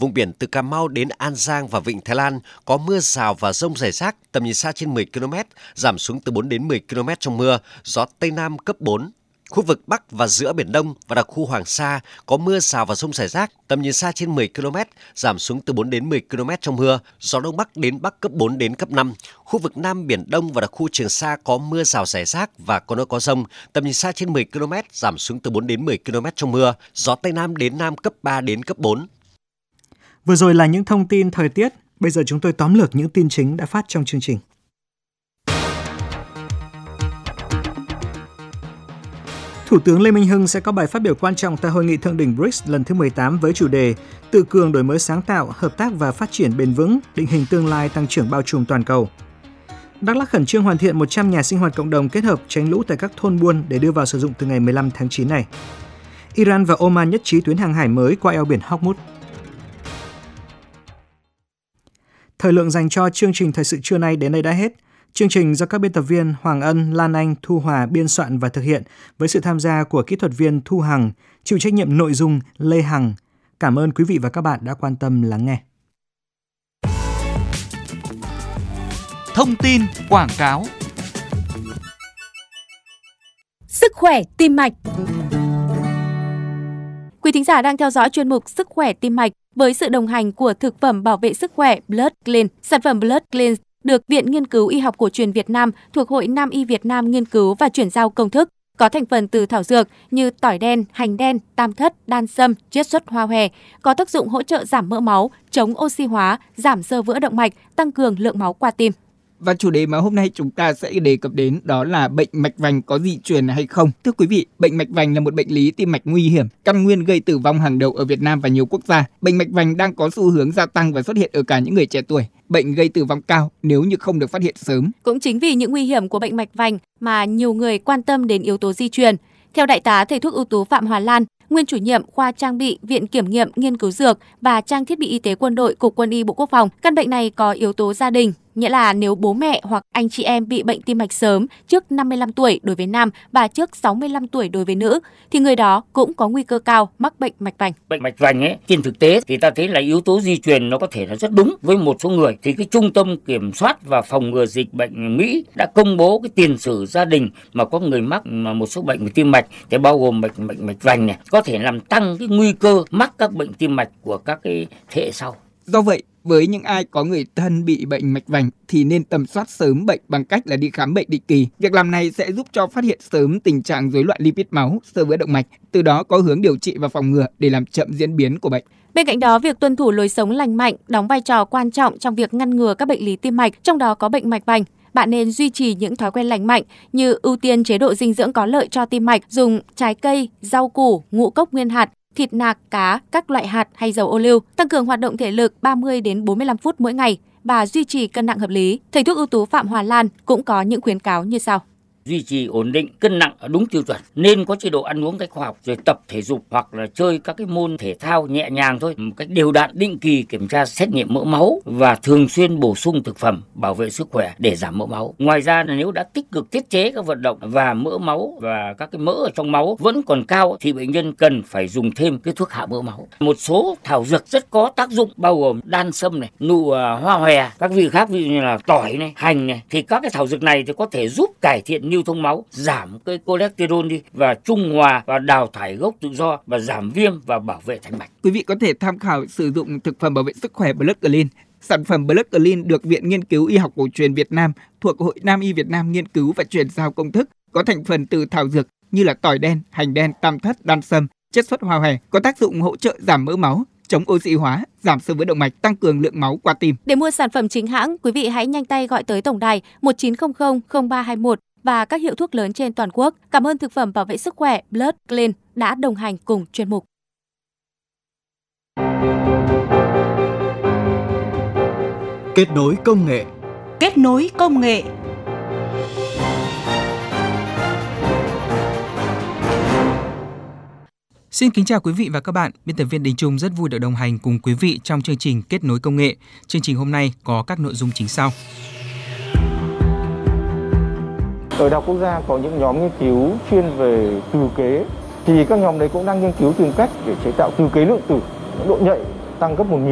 Vùng biển từ Cà Mau đến An Giang và Vịnh Thái Lan có mưa rào và dông rải rác, tầm nhìn xa trên 10 km, giảm xuống từ 4 đến 10 km trong mưa, gió Tây Nam cấp 4. Khu vực Bắc và giữa Biển Đông và đặc khu Hoàng Sa có mưa rào và dông rải rác, tầm nhìn xa trên 10 km, giảm xuống từ 4 đến 10 km trong mưa, gió Đông Bắc đến Bắc cấp 4 đến cấp 5. Khu vực Nam Biển Đông và đặc khu Trường Sa có mưa rào rải rác và có nơi có dông, tầm nhìn xa trên 10 km, giảm xuống từ 4 đến 10 km trong mưa, gió Tây Nam đến Nam cấp 3 đến cấp 4. Vừa rồi là những thông tin thời tiết, bây giờ chúng tôi tóm lược những tin chính đã phát trong chương trình. Thủ tướng Lê Minh Hưng sẽ có bài phát biểu quan trọng tại Hội nghị Thượng đỉnh BRICS lần thứ 18 với chủ đề Tự cường đổi mới sáng tạo, hợp tác và phát triển bền vững, định hình tương lai tăng trưởng bao trùm toàn cầu. Đắk Lắk khẩn trương hoàn thiện 100 nhà sinh hoạt cộng đồng kết hợp tránh lũ tại các thôn buôn để đưa vào sử dụng từ ngày 15 tháng 9 này. Iran và Oman nhất trí tuyến hàng hải mới qua eo biển Hormuz. Thời lượng dành cho chương trình Thời sự trưa nay đến đây đã hết. Chương trình do các biên tập viên Hoàng Ân, Lan Anh, Thu Hòa biên soạn và thực hiện với sự tham gia của kỹ thuật viên Thu Hằng, chịu trách nhiệm nội dung Lê Hằng. Cảm ơn quý vị và các bạn đã quan tâm lắng nghe. Thông tin quảng cáo. Sức khỏe tim mạch. Quý thính giả đang theo dõi chuyên mục Sức khỏe tim mạch với sự đồng hành của thực phẩm bảo vệ sức khỏe Blood Clean. Sản phẩm Blood Clean được Viện Nghiên cứu Y học cổ truyền Việt Nam thuộc Hội Nam y Việt Nam nghiên cứu và chuyển giao công thức, có thành phần từ thảo dược như tỏi đen, hành đen, tam thất, đan sâm, chiết xuất hoa hòe, có tác dụng hỗ trợ giảm mỡ máu, chống oxy hóa, giảm xơ vữa động mạch, tăng cường lượng máu qua tim. Và chủ đề mà hôm nay chúng ta sẽ đề cập đến đó là bệnh mạch vành có di truyền hay không. Thưa quý vị, bệnh mạch vành là một bệnh lý tim mạch nguy hiểm, căn nguyên gây tử vong hàng đầu ở Việt Nam và nhiều quốc gia. Bệnh mạch vành đang có xu hướng gia tăng và xuất hiện ở cả những người trẻ tuổi. Bệnh gây tử vong cao nếu như không được phát hiện sớm. Cũng chính vì những nguy hiểm của bệnh mạch vành mà nhiều người quan tâm đến yếu tố di truyền. Theo Đại tá thầy thuốc ưu tú Phạm Hòa Lan, nguyên chủ nhiệm khoa trang bị Viện Kiểm nghiệm Nghiên cứu Dược và Trang thiết bị Y tế Quân đội Cục Quân y Bộ Quốc phòng, căn bệnh này có yếu tố gia đình, nghĩa là nếu bố mẹ hoặc anh chị em bị bệnh tim mạch sớm trước 55 tuổi đối với nam và trước 65 tuổi đối với nữ, thì người đó cũng có nguy cơ cao mắc bệnh mạch vành. Bệnh mạch vành ấy, trên thực tế thì ta thấy là yếu tố di truyền nó có thể là rất đúng với một số người. Thì cái Trung tâm Kiểm soát và Phòng ngừa Dịch bệnh Mỹ đã công bố cái tiền sử gia đình mà có người mắc một số bệnh về tim mạch, thì bao gồm bệnh mạch vành này, có thể làm tăng cái nguy cơ mắc các bệnh tim mạch của các cái thế hệ sau. Do vậy, với những ai có người thân bị bệnh mạch vành thì nên tầm soát sớm bệnh bằng cách là đi khám bệnh định kỳ. Việc làm này sẽ giúp cho phát hiện sớm tình trạng rối loạn lipid máu, xơ vữa động mạch, từ đó có hướng điều trị và phòng ngừa để làm chậm diễn biến của bệnh. Bên cạnh đó, việc tuân thủ lối sống lành mạnh đóng vai trò quan trọng trong việc ngăn ngừa các bệnh lý tim mạch, trong đó có bệnh mạch vành. Bạn nên duy trì những thói quen lành mạnh như ưu tiên chế độ dinh dưỡng có lợi cho tim mạch, dùng trái cây, rau củ, ngũ cốc nguyên hạt, thịt nạc, cá, các loại hạt hay dầu ô liu, tăng cường hoạt động thể lực 30 đến 45 phút mỗi ngày và duy trì cân nặng hợp lý. Thầy thuốc ưu tú Phạm Hòa Lan cũng có những khuyến cáo như sau. Duy trì ổn định cân nặng ở đúng tiêu chuẩn, nên có chế độ ăn uống cách khoa học, rồi tập thể dục hoặc là chơi các cái môn thể thao nhẹ nhàng thôi, một cách đều đặn, định kỳ kiểm tra xét nghiệm mỡ máu và thường xuyên bổ sung thực phẩm bảo vệ sức khỏe để giảm mỡ máu. Ngoài ra là nếu đã tích cực tiết chế các vận động và mỡ máu và các cái mỡ ở trong máu vẫn còn cao thì bệnh nhân cần phải dùng thêm cái thuốc hạ mỡ máu. Một số thảo dược rất có tác dụng bao gồm đan sâm này, nụ hoa hòe, các vị khác ví dụ như là tỏi này, hành này, thì các cái thảo dược này thì có thể giúp cải thiện lưu thông máu, giảm cái cholesterol đi và trung hòa và đào thải gốc tự do và giảm viêm và bảo vệ thành mạch. Quý vị có thể tham khảo sử dụng thực phẩm bảo vệ sức khỏe Blood Clean. Sản phẩm Blood Clean được Viện Nghiên cứu Y học cổ truyền Việt Nam thuộc Hội Nam y Việt Nam nghiên cứu và chuyển giao công thức, có thành phần từ thảo dược như là tỏi đen, hành đen, tam thất, đan sâm, chiết xuất hoa hòe, có tác dụng hỗ trợ giảm mỡ máu, chống oxy hóa, giảm xơ vữa động mạch, tăng cường lượng máu qua tim. Để mua sản phẩm chính hãng, quý vị hãy nhanh tay gọi tới tổng đài 1900 0321 và các hiệu thuốc lớn trên toàn quốc. Cảm ơn thực phẩm bảo vệ sức khỏe Blood Clean đã đồng hành cùng chuyên mục. Kết nối công nghệ. Kết nối công nghệ. Xin kính chào quý vị và các bạn. Biên tập viên Đình Trung rất vui được đồng hành cùng quý vị trong chương trình Kết nối công nghệ. Chương trình hôm nay có các nội dung chính sau. Ở Đại học Quốc gia có những nhóm nghiên cứu chuyên về từ kế, thì các nhóm đấy cũng đang nghiên cứu tìm cách để chế tạo từ kế lượng tử độ nhạy tăng gấp 1000.